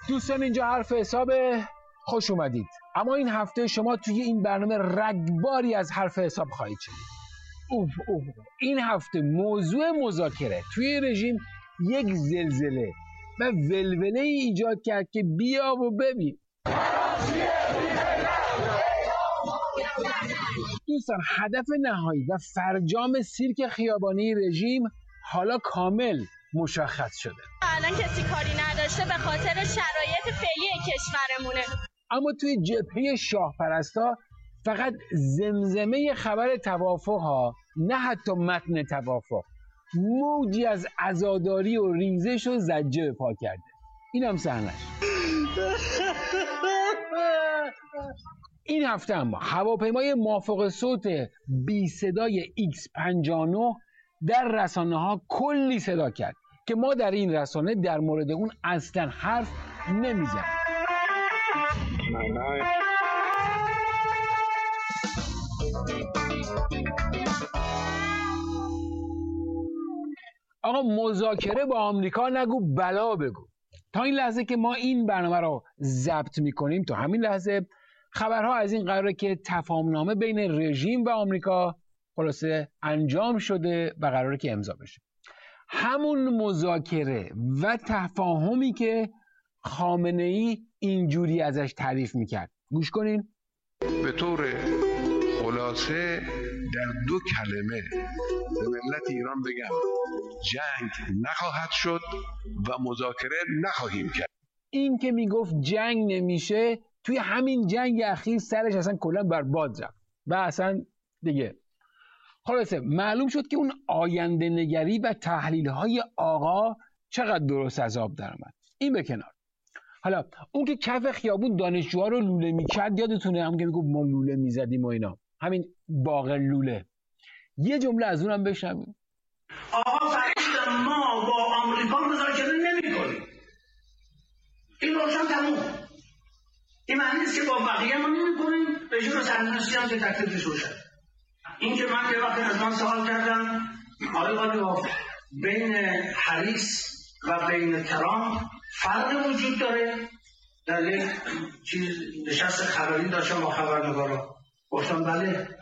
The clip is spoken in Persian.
دوستان اینجا حرف حساب، خوش اومدید. اما این هفته شما توی این برنامه رگباری از حرف حساب خواهید شنید. این هفته موضوع مذاکره توی رژیم یک زلزله و ولوله ای ایجاد کرد که بیا و ببین. دوستان هدف نهایی و فرجام سیرک خیابانی رژیم حالا کامل مشخص شده. الان کسی کاری نداشته به خاطر شرایط فعلی کشورمونه. اما توی جبهه شاه پرستا فقط زمزمه خبر توافق ها، نه حتی متن توافق، موجی از عزاداری و ریزش و زجه به پا کرده. اینم صحنه‌اش. این هفته اما هواپیمای مافوق صوت بی صدای X-59 در رسانه ها کلی صدا کرد که ما در این رسانه در مورد اون اصلا حرف نمیزنیم. آقا مذاکره با آمریکا نگو بلا بگو. تا این لحظه که ما این برنامه رو ضبط میکنیم، تا همین لحظه خبرها از این قراره که تفاهمنامه بین رژیم و آمریکا خلاصه انجام شده و قراره که امضا بشه. همون مذاکره و تفاهمی که خامنه‌ای اینجوری ازش تعریف میکرد. گوش کنین. به طور خلاصه در 2 کلمه به ملت ایران بگم جنگ نخواهد شد و مذاکره نخواهیم کرد. این که میگفت جنگ نمیشه، توی همین جنگ اخیر سرش اصلا کلا برباد رفت و اصلا دیگه خلاصه معلوم شد که اون آینده نگری و تحلیل های آقا چقدر درست از آب در اومد. این به کنار. حالا اون که کف خیابون دانشجوها رو لوله میکرد، یادتونه؟ هم که میگفت ما لوله میزدیم و اینا، همین باقر لوله. یه جمله از اونم بشنویم. آقا فرشت ما با آمریکا مذاکره نمی‌کنیم. این روشن تموم. این معنی نیست که با بقیه ما نمی‌کنیم، رژیم صهیونیستی هم که تکلیفش روشن. این که من یه وقت از من سوال کردم آقای قالیباف بین هریس و بین ترامپ فرق وجود داره؟ در یک چیز نشست خبری داشتم با خبرنگارا، گفتم بله.